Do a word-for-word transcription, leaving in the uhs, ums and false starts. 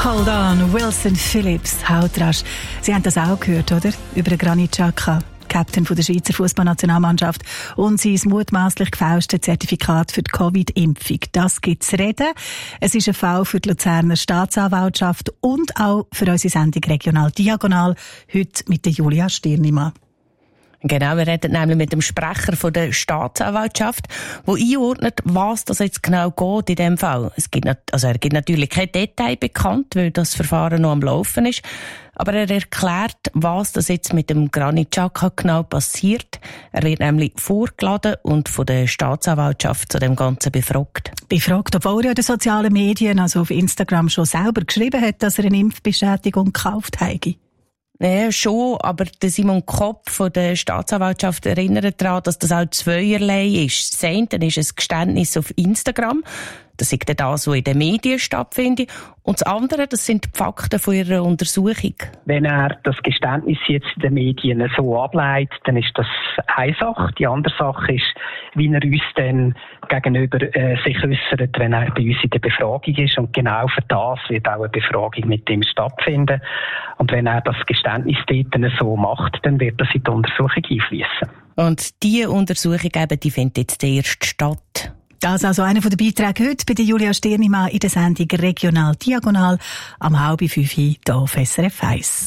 Hold on, Wilson Phillips, haut rasch. Sie haben das auch gehört, oder? Über Granit Xhaka, Captain der Schweizer Fußballnationalmannschaft, und sein mutmaßlich gefälschte Zertifikat für die Covid-Impfung. Das gibt zu reden. Es ist ein Fall für die Luzerner Staatsanwaltschaft und auch für unsere Sendung Regional Diagonal, heute mit der Julia Stirnimann. Genau, wir reden nämlich mit dem Sprecher von der Staatsanwaltschaft, der einordnet, was das jetzt genau geht in diesem Fall. Es gibt, also er gibt natürlich kein Detail bekannt, weil das Verfahren noch am Laufen ist. Aber er erklärt, was das jetzt mit dem Granit Xhaka genau passiert. Er wird nämlich vorgeladen und von der Staatsanwaltschaft zu dem Ganzen befragt. Befragt, obwohl er in den sozialen Medien, also auf Instagram, schon selber geschrieben hat, dass er eine Impfbestätigung gekauft habe. Ja, schon, aber der Simon Kopp von der Staatsanwaltschaft erinnert daran, dass das auch zweierlei ist. Das eine ist ein Geständnis auf Instagram, das ist das, was in den Medien stattfindet. Und das andere, das sind die Fakten von ihrer Untersuchung. Wenn er das Geständnis jetzt in den Medien so ableitet, dann ist das eine Sache. Die andere Sache ist, wie er uns dann gegenüber äh, sich äußert, wenn er bei uns in der Befragung ist. Und genau für das wird auch eine Befragung mit ihm stattfinden. Und wenn er das Geständnis dort so macht, dann wird das in die Untersuchung einfließen. Und diese Untersuchung eben, die findet jetzt erst statt. Das ist also einer der Beiträge heute bei der Julia Stirnimann in der Sendung Regional Diagonal am halb fünf hier auf S R F eins.